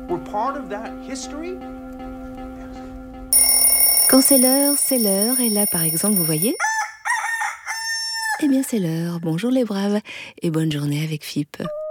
We're part of that history. Quand c'est l'heure. Et là, par exemple, vous voyez ? Eh bien, c'est l'heure. Bonjour les braves et bonne journée avec FIP.